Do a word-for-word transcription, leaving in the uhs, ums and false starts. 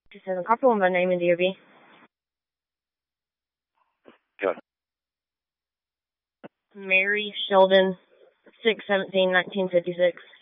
She says, copy one by name and D O B. Go. Mary Sheldon, six seventeen nineteen fifty-six.